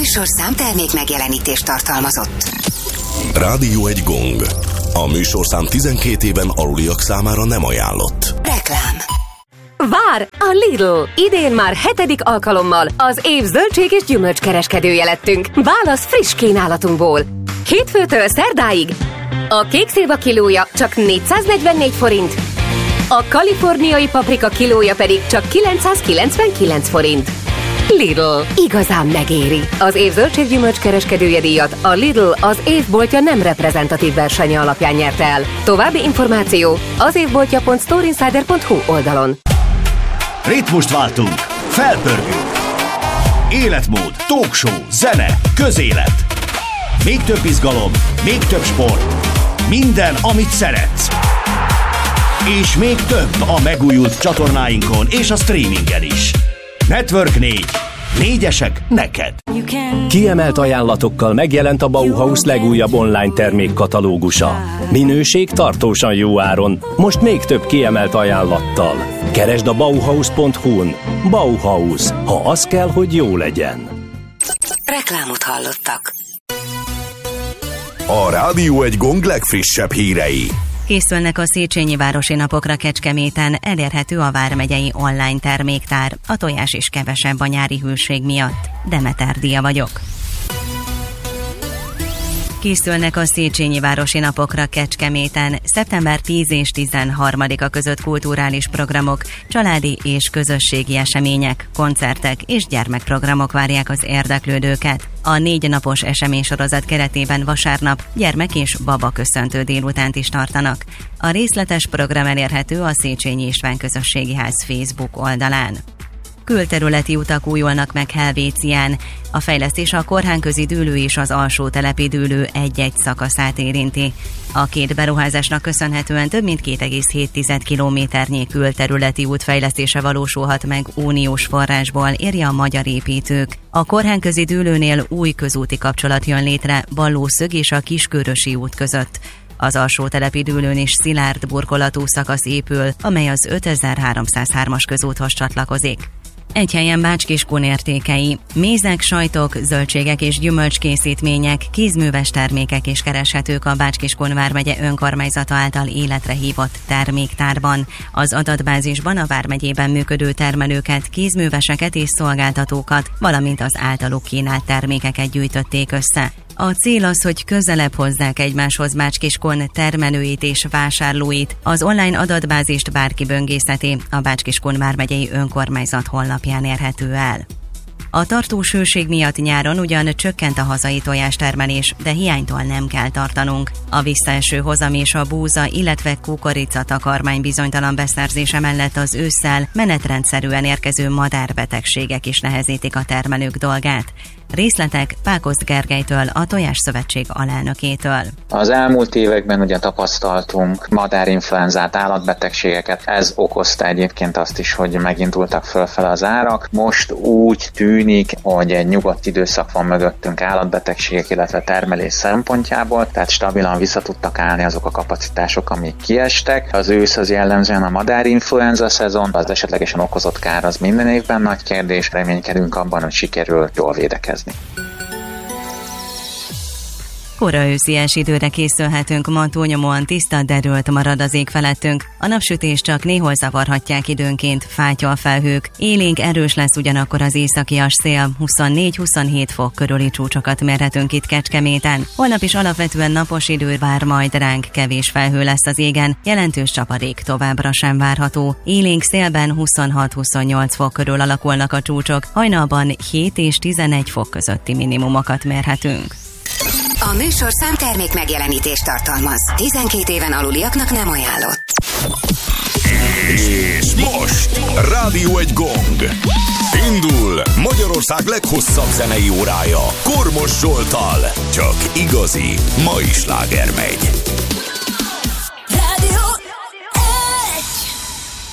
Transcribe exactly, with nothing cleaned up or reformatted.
műsorszám termék megjelenítést tartalmazott. Rádió egy gong. A műsorszám tizenkét éven aluliak számára nem ajánlott. Reklám. Vár a Lidl! Idén már hetedik alkalommal az év zöldség és gyümölcskereskedője lettünk. Válasz friss kínálatunkból. Hétfőtől szerdáig a kék szilva kilója csak négyszáznegyvennégy forint, a kaliforniai paprika kilója pedig csak kilencszázkilencvenkilenc forint. Lidl. Igazán megéri. Az év zöldség gyümölcskereskedője díjat a Lidl az évboltja nem reprezentatív versenye alapján nyerte el. További információ az évboltja pont storeinsider pont hu oldalon. Ritmust váltunk, felpörgünk. Életmód, talkshow, zene, közélet. Még több izgalom, még több sport. Minden, amit szeretsz. És még több a megújult csatornáinkon és a streamingen is. Network négy. Négyesek neked. Kiemelt ajánlatokkal megjelent a Bauhaus legújabb online termékkatalógusa. Minőség tartósan jó áron, most még több kiemelt ajánlattal. Keresd a bauhaus pont hu-n. Bauhaus, ha az kell, hogy jó legyen. Reklámot hallottak. A Rádió egy gong legfrissebb hírei. Készülnek a Széchenyi Városi Napokra Kecskeméten, elérhető a vármegyei online terméktár. A tojás is kevesebb a nyári hűség miatt. Demeter Dia vagyok. Készülnek a Széchenyi Városi Napokra Kecskeméten. szeptember tíz és tizenharmadika között kulturális programok, családi és közösségi események, koncertek és gyermekprogramok várják az érdeklődőket. A négy napos eseménysorozat keretében vasárnap gyermek és baba köszöntő délutánt is tartanak. A részletes program elérhető a Széchenyi István Közösségi Ház Facebook oldalán. Külterületi utak újulnak meg Helvécián. A fejlesztés a Korhánközi dűlő és az alsó telepi dűlő egy-egy szakaszát érinti. A két beruházásnak köszönhetően több mint két egész hét kilométernyi külterületi út fejlesztése valósulhat meg uniós forrásból, írja a Magyar Építők. A Korhánközi dűlőnél új közúti kapcsolat jön létre Ballószög és a Kiskörösi út között. Az alsó telepi dűlőn is szilárd burkolatú szakasz épül, amely az ötezer-háromszázhármas közúthoz csatlakozik. Egy helyen Bács-Kiskun értékei. Mézek, sajtok, zöldségek és gyümölcskészítmények, kézműves termékek is kereshetők a Bács-Kiskun vármegye önkormányzata által életre hívott terméktárban. Az adatbázisban a vármegyében működő termelőket, kézműveseket és szolgáltatókat, valamint az általuk kínált termékeket gyűjtötték össze. A cél az, hogy közelebb hozzák egymáshoz Bács-Kiskun termelőit és vásárlóit. Az online adatbázist bárki böngészheti, a Bács-Kiskun vármegyei önkormányzat honlapján érhető el. A tartós hőség miatt nyáron ugyan csökkent a hazai tojástermelés, de hiánytól nem kell tartanunk. A visszaeső hozam és a búza, illetve kukorica takarmány bizonytalan beszerzése mellett az ősszel menetrendszerűen érkező madárbetegségek is nehezítik a termelők dolgát. Részletek Pákozd Gergelytől, a Tojásszövetség alelnökétől. Az elmúlt években ugye tapasztaltunk madárinfluenzát, állatbetegségeket. Ez okozta egyébként azt is, hogy megindultak fölfele az árak. Most úgy tűnik, hogy egy nyugodt időszak van mögöttünk állatbetegségek, illetve termelés szempontjából, tehát stabilan vissza tudtak állni azok a kapacitások, amik kiestek. Az ősz az jellemzően a madárinfluenza szezon, az esetlegesen okozott kár az minden évben nagy kérdés. Reménykedünk abban, hogy sikerül jól védekezni. Kora őszies időre készülhetünk, ma túlnyomóan tiszta, derült marad az ég felettünk. A napsütés csak néhol zavarhatják időnként fátyolfelhők. Élénk erős lesz ugyanakkor az északias szél, huszonnégy-huszonhét fok körüli csúcsokat mérhetünk itt Kecskeméten. Holnap is alapvetően napos idő vár majd ránk, kevés felhő lesz az égen, jelentős csapadék továbbra sem várható. Élénk szélben huszonhat-huszonnyolc fok körül alakulnak a csúcsok, hajnalban hét és tizenegy fok közötti minimumokat mérhetünk. A műsorszám termék megjelenítést tartalmaz. tizenkét éven aluliaknak nem ajánlott. És most Rádió egy gong. Indul Magyarország leghosszabb zenei órája Kormos Zsolttal. Csak igazi mai sláger megy.